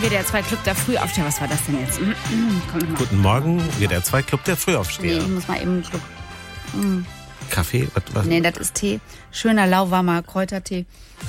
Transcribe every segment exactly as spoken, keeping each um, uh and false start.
W D R zwei Club der Frühaufsteher. Was war das denn jetzt? Komm noch mal. Guten Morgen, W D R zwei Club der Frühaufsteher. Nee, ich muss mal eben einen Schluck. Mm. Kaffee? Was, was? Nee, das ist Tee. Schöner, lauwarmer Kräutertee.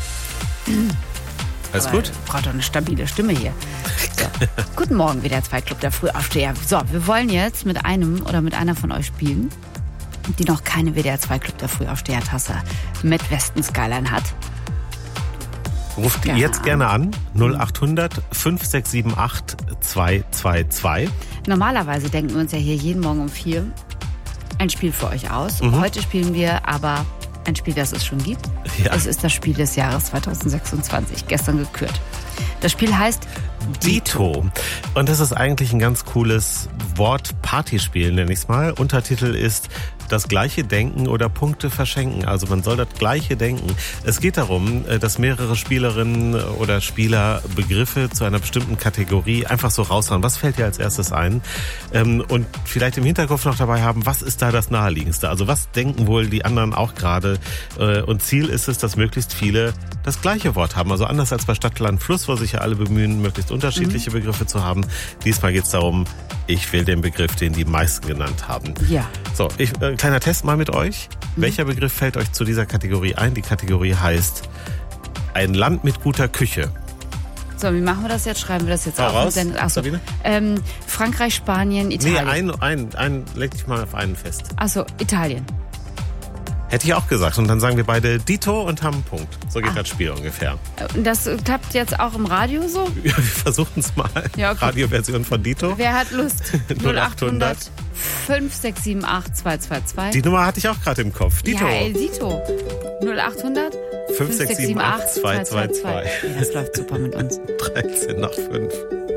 Alles Aber gut? Braucht doch eine stabile Stimme hier. So. Guten Morgen, W D R zwei Club der Frühaufsteher. So, wir wollen jetzt mit einem oder mit einer von euch spielen, die noch keine W D R zwei Club der Frühaufsteher-Tasse mit Westen Skyline hat. Ruft Gerne jetzt an. gerne an. null acht hundert fünf sechs sieben acht zwei zwei zwei. Normalerweise denken wir uns ja hier jeden Morgen um vier ein Spiel für euch aus. Mhm. Heute spielen wir aber ein Spiel, das es schon gibt. Ja. Es ist das Spiel des Jahres zwanzig sechsundzwanzig, gestern gekürt. Das Spiel heißt Dito. Und das ist eigentlich ein ganz cooles Wort-Partyspiel, nenne ich es mal. Untertitel ist das gleiche Denken oder Punkte verschenken. Also man soll das gleiche denken. Es geht darum, dass mehrere Spielerinnen oder Spieler Begriffe zu einer bestimmten Kategorie einfach so raushauen. Was fällt dir als erstes ein? Und vielleicht im Hinterkopf noch dabei haben, was ist da das Naheliegendste? Also was denken wohl die anderen auch gerade? Und Ziel ist es, dass möglichst viele das gleiche Wort haben. Also anders als bei Stadt, Land, Fluss, wo sich ja alle bemühen, möglichst unterschiedliche mhm. Begriffe zu haben. Diesmal geht es darum, ich will den Begriff, den die meisten genannt haben. Ja. So, ich, äh, kleiner Test mal mit euch. Mhm. Welcher Begriff fällt euch zu dieser Kategorie ein? Die Kategorie heißt ein Land mit guter Küche. So, wie machen wir das jetzt? Schreiben wir das jetzt Hau auf? raus, Achso. Ähm, Frankreich, Spanien, Italien. Nee, ein, ein, ein, leg dich mal auf einen fest. Achso, Italien. Hätte ich auch gesagt. Und dann sagen wir beide Dito und haben einen Punkt. So geht ah. das Spiel ungefähr. Das klappt jetzt auch im Radio so? Ja, wir versuchen es mal. Ja, okay. Radioversion von Dito. Wer hat Lust? null acht hundert fünf sechs sieben acht zwei zwei zwei. Die Nummer hatte ich auch gerade im Kopf. Dito. Ja, ey, Dito. null acht hundert fünf sechs sieben acht zwei zwei zwei. Ja, das läuft super mit uns. dreizehn nach fünf.